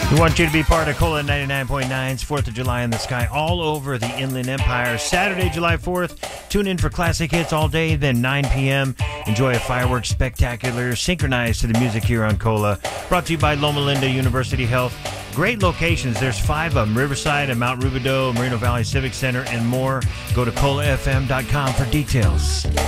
We want you to be part of Cola 99.9's 4th of July in the Sky all over the Inland Empire. Saturday, July 4th. Tune in for classic hits all day, then 9 p.m. Enjoy a fireworks spectacular synchronized to the music here on Cola. Brought to you by Loma Linda University Health. Great locations. There's 5 of them: Riverside and Mount Rubidoux, Moreno Valley Civic Center, and more. Go to colafm.com for details.